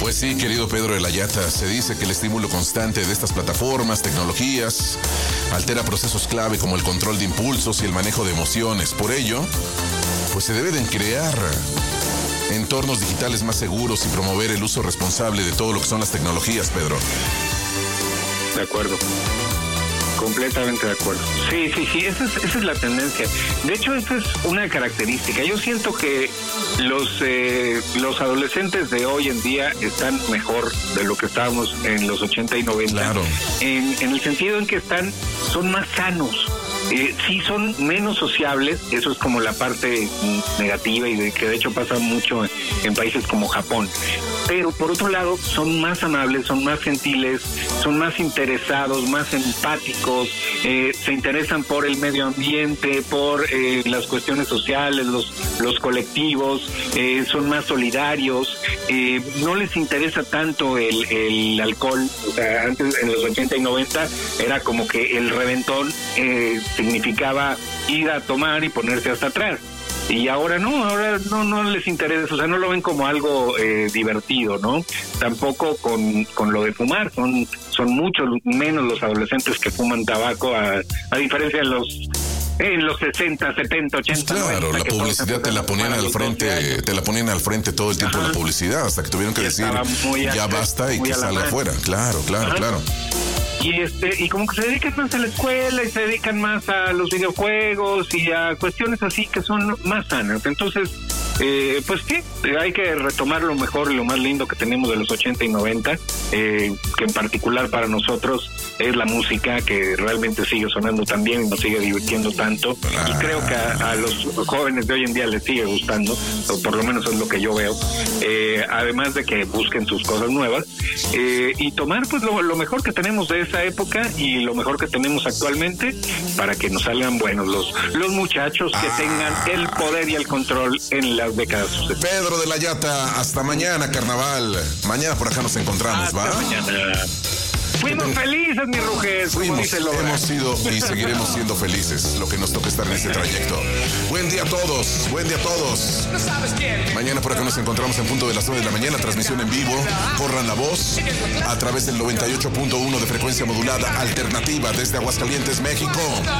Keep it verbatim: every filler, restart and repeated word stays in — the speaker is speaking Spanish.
Pues sí, querido Pedro de la Yata, se dice que el estímulo constante de estas plataformas, tecnologías, altera procesos clave como el control de impulsos y el manejo de emociones. Por ello, pues se deben crear entornos digitales más seguros y promover el uso responsable de todo lo que son las tecnologías, Pedro. De acuerdo. Completamente de acuerdo. Sí, sí, sí, esa es, esa es la tendencia. De hecho, esa es una característica. Yo siento que los eh, los adolescentes de hoy en día están mejor de lo que estábamos en los ochenta y noventa. Claro. En, en el sentido en que están, son más sanos. Eh, sí son menos sociables, eso es como la parte negativa y de que de hecho pasa mucho en, en países como Japón, pero por otro lado son más amables, son más gentiles, son más interesados, más empáticos, eh, se interesan por el medio ambiente, por eh, las cuestiones sociales, los, los colectivos, eh, son más solidarios, eh, no les interesa tanto el, el alcohol. O sea, antes en los ochenta y noventa era como que el reventón eh, significaba ir a tomar y ponerse hasta atrás. Y ahora no, ahora no no les interesa, o sea, no lo ven como algo eh, divertido, ¿no? Tampoco con, con lo de fumar, son son muchos menos los adolescentes que fuman tabaco, a, a diferencia de los en los sesenta, setenta, ochenta. Pues claro, noventa, la publicidad te la ponían al frente, te la ponían al frente todo el tiempo. Ajá. La publicidad, hasta que tuvieron que decir ya basta y que salga afuera. Claro, claro, Ajá. claro. Y este y como que se dedican más a la escuela y se dedican más a los videojuegos y a cuestiones así que son más sanas. Entonces, eh, pues sí, hay que retomar lo mejor y lo más lindo que tenemos de los ochenta y noventa, eh, que en particular para nosotros es la música, que realmente sigue sonando tan bien y nos sigue divirtiendo tanto. Y creo que a, a los jóvenes de hoy en día les sigue gustando, o por lo menos es lo que yo veo. Eh, además de que busquen sus cosas nuevas eh, y tomar pues lo, lo mejor que tenemos de esa época y lo mejor que tenemos actualmente para que nos salgan buenos los, los muchachos que ah. tengan el poder y el control en las décadas sucesivas. Pedro de la Yata, hasta mañana, carnaval. Mañana por acá nos encontramos, hasta ¿va? Mañana. Fuimos felices, mi Ruges. Fuimos, hemos sido y seguiremos siendo felices, lo que nos toca estar en este trayecto. Buen día a todos, buen día a todos. Mañana por acá nos encontramos en punto de las nueve de la mañana, transmisión en vivo. Corran la voz a través del noventa y ocho punto uno de frecuencia modulada alternativa desde Aguascalientes, México.